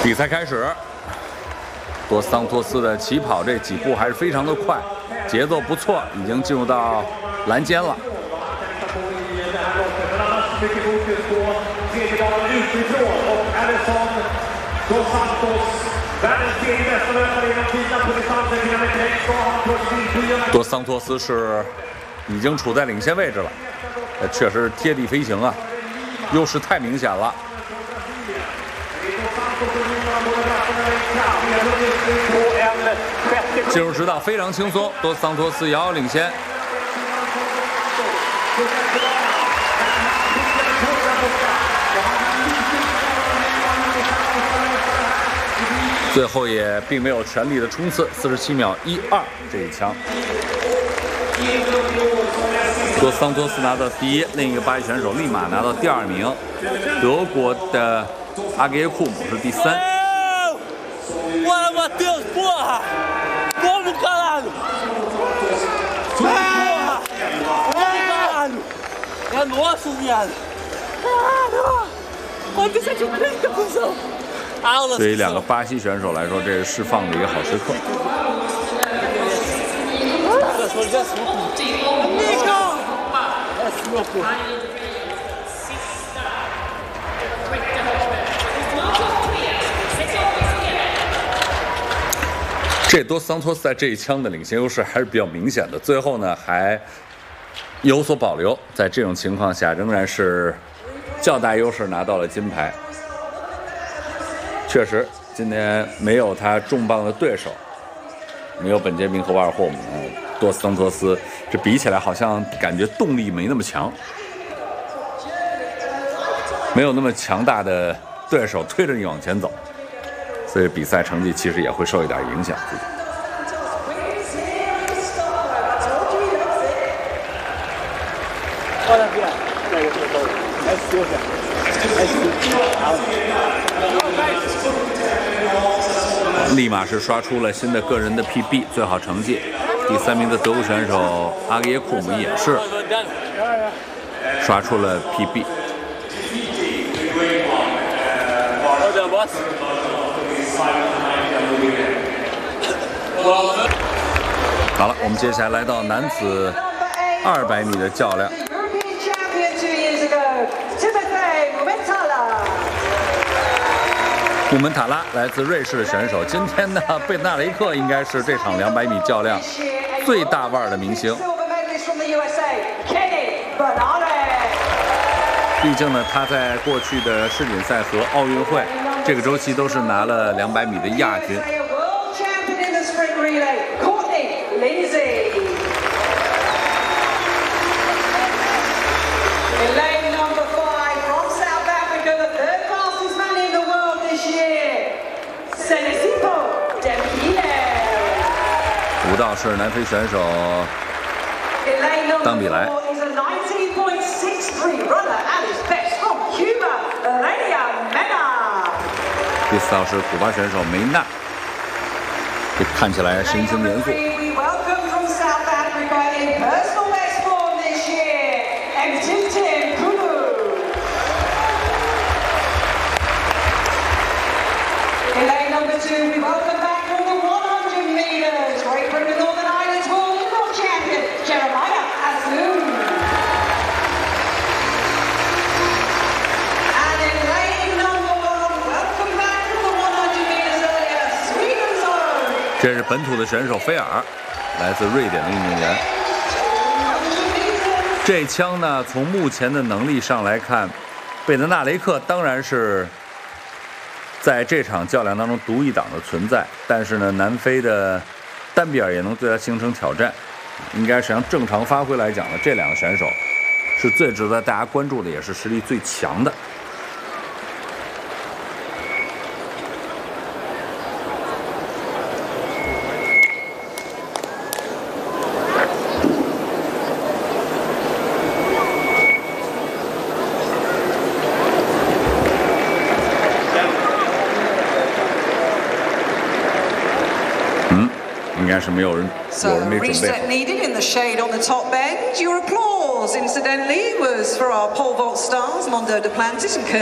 比赛开始，多桑托斯的起跑这几步还是非常的快，节奏不错，已经进入到栏间了。多桑托斯是已经处在领先位置了，确实贴地飞行啊，优势太明显了。进入直道非常轻松，多桑托斯遥遥领先。最后也并没有全力的冲刺，47秒12这一枪。多桑托斯拿到第一，另一个巴西选手立马拿到第2名，德国的阿格耶库姆是第3。 Bora, Matheus, porra! Como, caralho? Porra! Caralho! É nosso, viado! Caralho! Olha esse de preta, cuzão! 对于2个巴西选手来说，这是释放的一个好时刻。这多桑托斯在这一枪的领先优势还是比较明显的，最后呢还有所保留，在这种情况下仍然是较大优势拿到了金牌。确实，今天没有他重磅的对手，没有本杰明和瓦尔霍姆，多桑托斯这比起来好像感觉动力没那么强，没有那么强大的对手推着你往前走。所以比赛成绩其实也会受一点影响。立马是刷出了新的个人的 PB 最好成绩，第3名的德国选手阿格耶库姆也是刷出了 PB。好了，我们接下来到男子200米的较量。穆门塔拉来自瑞士的选手，今天呢，贝纳雷克应该是这场200米较量最大腕的明星。毕竟呢，他在过去的世锦赛和奥运会这个周期都是拿了200米的亚军。舞蹈是南非选手当比莱。第4道是古巴选手梅纳，这看起来神情严肃。这是本土的选手菲尔，来自瑞典的运动员。这一枪呢，从目前的能力上来看，贝德纳雷克当然是在这场较量当中独一档的存在，但是呢，南非的丹比尔也能对他形成挑战。应该是按正常发挥来讲呢，这2个选手是最值得大家关注的，也是实力最强的。应该是没有人没准备。 Reset needed in the shade on the top bend. Your applause, incidentally, was for our pole vault stars, Mondo Duplantis and